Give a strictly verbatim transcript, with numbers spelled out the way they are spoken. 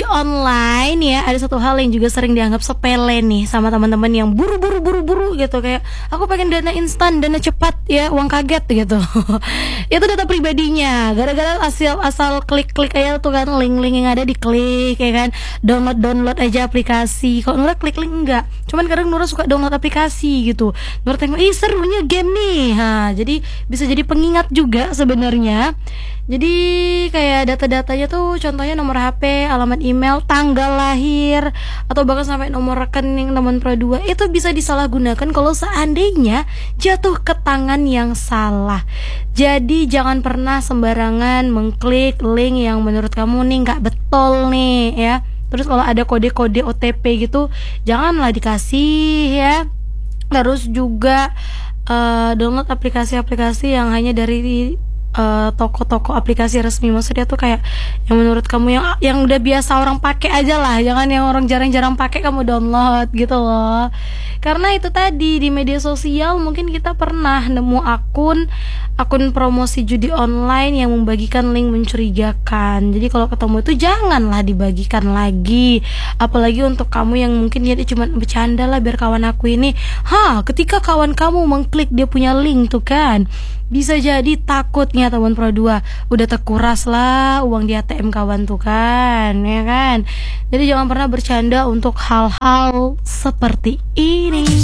judi online ya, ada satu hal yang juga sering dianggap sepele nih sama teman-teman yang buru-buru buru-buru gitu, kayak aku pengen dana instan, dana cepat ya, uang kaget gitu. Itu data pribadinya. Gara-gara asal asal klik-klik aja tuh kan, link-link yang ada diklik ya kan. Download-download aja aplikasi. Kalau Nura klik link enggak. Cuman kadang Nura suka download aplikasi gitu. Nura tengok, ih serunya game nih. Ha, jadi bisa jadi pengingat juga sebenarnya. Jadi kayak data-datanya tuh contohnya nomor H P, alamat email, tanggal lahir, atau bahkan sampai nomor rekening teman Pro dua itu bisa disalahgunakan kalau seandainya jatuh ke tangan yang salah. Jadi jangan pernah sembarangan mengklik link yang menurut kamu nih nggak betul nih ya. Terus kalau ada kode-kode O T P gitu janganlah dikasih ya. Terus juga uh, download aplikasi-aplikasi yang hanya dari Uh, toko-toko aplikasi resmi. Maksudnya tuh kayak yang menurut kamu yang yang udah biasa orang pakai aja lah, jangan yang orang jarang-jarang pakai kamu download gitu loh. Karena itu tadi di media sosial mungkin kita pernah nemu akun akun promosi judi online yang membagikan link mencurigakan. Jadi kalau ketemu itu janganlah dibagikan lagi. Apalagi untuk kamu yang mungkin dia cuma bercanda lah biar kawan aku ini. Ha, ketika kawan kamu mengklik dia punya link tuh kan, bisa jadi takutnya teman Pro dua udah terkuras lah uang di A T M kawan tuh kan, ya kan. Jadi jangan pernah bercanda untuk hal-hal seperti ini.